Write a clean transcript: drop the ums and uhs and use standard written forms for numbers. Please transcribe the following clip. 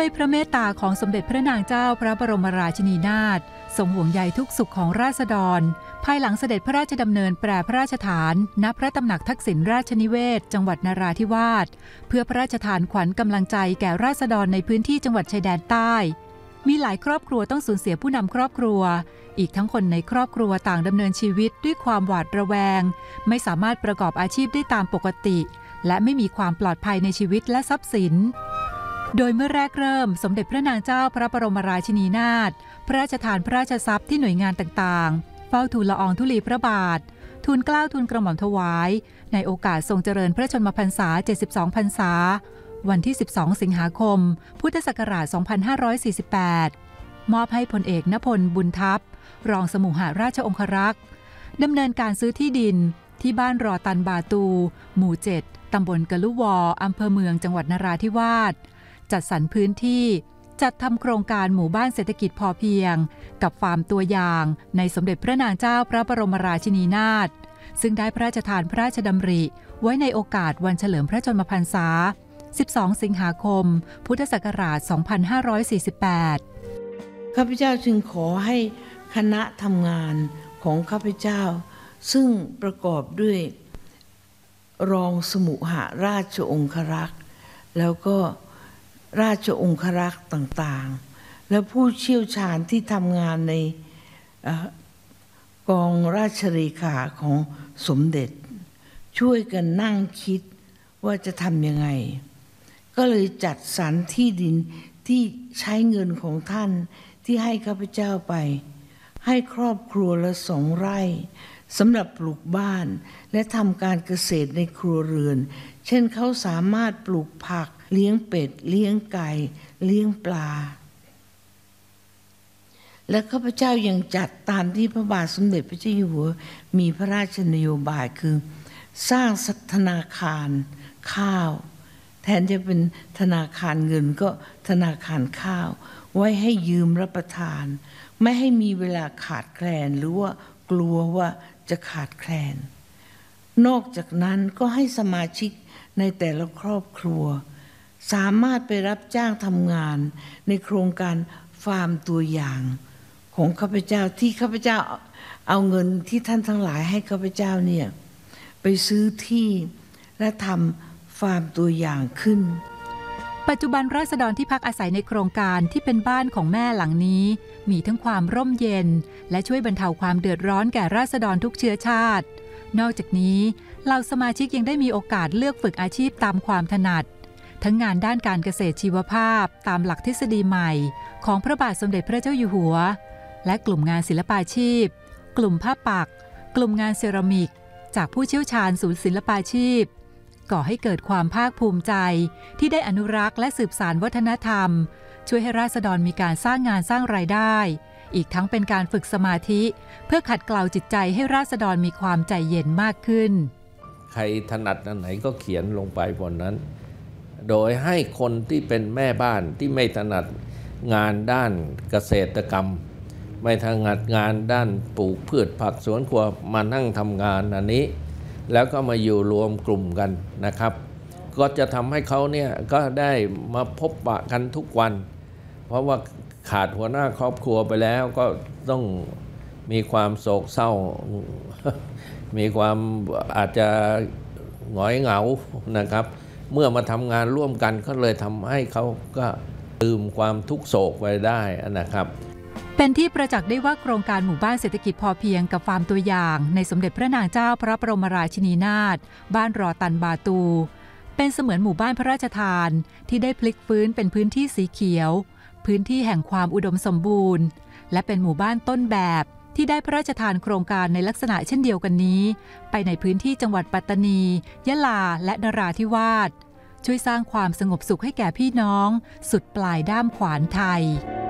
ด้วยพระเมตตาของสมเด็จพระนางเจ้าพระบรมราชินีนาถทรงห่วงใยทุกสุขของราษฎรภายหลังเสด็จพระราชดำเนินแปรพระราชฐานณพระตำหนักทักษิณราชนิเวศจังหวัดนราธิวาสเพื่อพระราชทานขวัญกำลังใจแก่ราษฎรในพื้นที่จังหวัดชายแดนใต้มีหลายครอบครัวต้องสูญเสียผู้นำครอบครัวอีกทั้งคนในครอบครัวต่างดำเนินชีวิตด้วยความหวาดระแวงไม่สามารถประกอบอาชีพได้ตามปกติและไม่มีความปลอดภัยในชีวิตและทรัพย์สินโดยเมื่อแรกเริ่มสมเด็จพระนางเจ้าพระบรมราชินีนาถพระราชทานพระราชทรัพย์ที่หน่วยงานต่างๆเฝ้าทูลละอองธุลีพระบาททูลเกล้าทูลกระหม่อมถวายในโอกาสทรงเจริญพระชนมพรรษา72พรรษาวันที่12สิงหาคมพุทธศักราช2548มอบให้พลเอกณพลบุญทัพรองสมุหราชองครักษ์ดำเนินการซื้อที่ดินที่บ้านรอตันบาตูหมู่7ตำบลกะลุวออำเภอเมืองจังหวัดนราธิวาสจัดสรรพื้นที่จัดทำโครงการหมู่บ้านเศรษฐกิจพอเพียงกับฟาร์มตัวอย่างในสมเด็จพระนางเจ้าพระบรมราชินีนาถซึ่งได้พระราชทานพระราชดำริไว้ในโอกาสวันเฉลิมพระชนมพรรษา12สิงหาคมพุทธศักราช2548 ข้าพเจ้าจึงขอให้คณะทำงานของข้าพเจ้าซึ่งประกอบด้วยรองสมุหราชองครักษ์แล้วก็ราชองครักษ์ต่างๆและผู้เชี่ยวชาญที่ทำงานในกองราชเลขาของสมเด็จช่วยกันนั่งคิดว่าจะทำยังไงก็เลยจัดสรรที่ดินที่ใช้เงินของท่านที่ให้ข้าพเจ้าไปให้ครอบครัวละ2 ไร่สำหรับปลูกบ้านและทำการเกษตรในครัวเรือนเช่นเขาสามารถปลูกผักเลี้ยงเป็ดเลี้ยงไก่เลี้ยงปลาและข้าพเจ้ายังจัดตามที่พระบาทสมเด็จพระเจ้าอยู่หัวมีพระราชนโยบายคือสร้างธนาคารข้าวแทนจะเป็นธนาคารเงินก็ธนาคารข้าวไว้ให้ยืมรับประทานไม่ให้มีเวลาขาดแคลนหรือว่ากลัวว่าจะขาดแคลนนอกจากนั้นก็ให้สมาชิกในแต่ละครอบครัวสามารถไปรับจ้างทำงานในโครงการฟาร์มตัวอย่างของข้าพเจ้าที่ข้าพเจ้าเอาเงินที่ท่านทั้งหลายให้ข้าพเจ้าเนี่ยไปซื้อที่และทำฟาร์มตัวอย่างขึ้นปัจจุบันราษฎรที่พักอาศัยในโครงการที่เป็นบ้านของแม่หลังนี้มีทั้งความร่มเย็นและช่วยบรรเทาความเดือดร้อนแก่ราษฎรทุกเชื้อชาตินอกจากนี้เหล่าสมาชิกยังได้มีโอกาสเลือกฝึกอาชีพตามความถนัดทั้งงานด้านการเกษตรชีวภาพตามหลักทฤษฎีใหม่ของพระบาทสมเด็จพระเจ้าอยู่หัวและกลุ่มงานศิลปาชีพกลุ่มผ้าปักกลุ่มงานเซรามิกจากผู้เชี่ยวชาญศูนย์ศิลปาชีพก่อให้เกิดความภาคภูมิใจที่ได้อนุรักษ์และสืบสานวัฒนธรรมช่วยให้ราษฎรมีการสร้างงานสร้างรายได้อีกทั้งเป็นการฝึกสมาธิเพื่อขัดเกลาจิตใจให้ราษฎรมีความใจเย็นมากขึ้นใครถนัดอันไหนก็เขียนลงไปบนนั้นโดยให้คนที่เป็นแม่บ้านที่ไม่ถนัดงานด้านเกษตรกรรมไม่ถนัดงานด้านปลูกพืชผักสวนครัวมานั่งทำงานอันนี้แล้วก็มาอยู่รวมกลุ่มกันนะครับก็จะทำให้เขาเนี่ยก็ได้มาพบปะกันทุกวันเพราะว่าขาดหัวหน้าครอบครัวไปแล้วก็ต้องมีความโศกเศร้ามีความอาจจะหงอยเหงานะครับเมื่อมาทำงานร่วมกันก็เลยทำให้เขาก็ลืมความทุกโศกไปได้นะครับเป็นที่ประจักษ์ได้ว่าโครงการหมู่บ้านเศรษฐกิจพอเพียงกับฟาร์มตัวอย่างในสมเด็จพระนางเจ้าพระบรมราชินีนาถบ้านรอตันบาตูเป็นเสมือนหมู่บ้านพระราชทานที่ได้พลิกฟื้นเป็นพื้นที่สีเขียวพื้นที่แห่งความอุดมสมบูรณ์และเป็นหมู่บ้านต้นแบบที่ได้พระราชทานโครงการในลักษณะเช่นเดียวกันนี้ไปในพื้นที่จังหวัดปัตตานียะลาและนราธิวาสช่วยสร้างความสงบสุขให้แก่พี่น้องสุดปลายด้ามขวานไทย